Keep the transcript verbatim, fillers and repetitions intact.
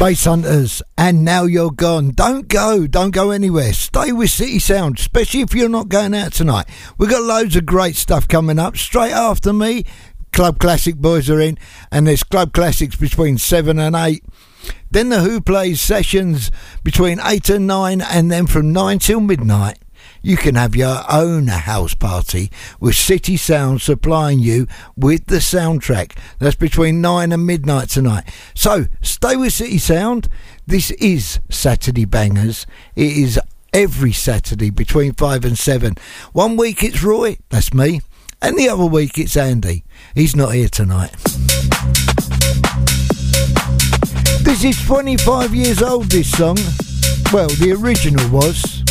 Bass Hunters, and Now You're Gone. Don't go, don't go anywhere. Stay with City Sound, especially if you're not going out tonight. We've got loads of great stuff coming up. Straight after me, Club Classic boys are in, and there's Club Classics between seven and eight. Then the Who Plays sessions between eight and nine, and then from nine till midnight. You can have your own house party with City Sound supplying you with the soundtrack. That's between nine and midnight tonight. So stay with City Sound. This is Saturday Bangers. It is every Saturday between five and seven. One week it's Roy, that's me, and the other week it's Andy. He's not here tonight. This is twenty-five years old, this song. Well, the original was.